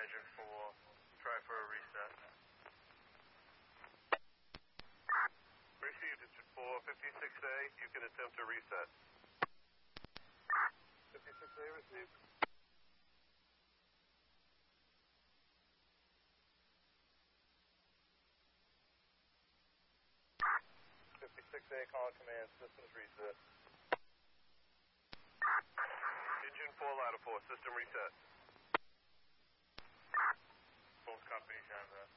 engine 4. Try for a reset. Received engine 4, 56A. You can attempt a reset. 56A received. 56A, call command, systems reset. Engine 4, ladder 4, system reset. Both companies have that.